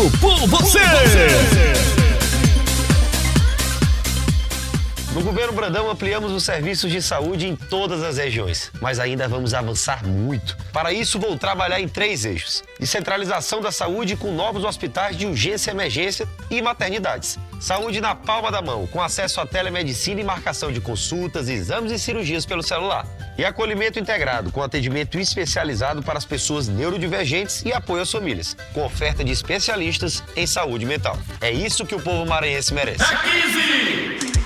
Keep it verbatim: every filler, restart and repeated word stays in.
Feito por você. No governo Brandão, ampliamos os serviços de saúde em todas as regiões, mas ainda vamos avançar muito. Para isso, vou trabalhar em três eixos: descentralização da saúde com novos hospitais de urgência, emergência e maternidades. Saúde na palma da mão, com acesso à telemedicina e marcação de consultas, exames e cirurgias pelo celular. E acolhimento integrado, com atendimento especializado para as pessoas neurodivergentes e apoio às famílias, com oferta de especialistas em saúde mental. É isso que o povo maranhense merece. É quinze!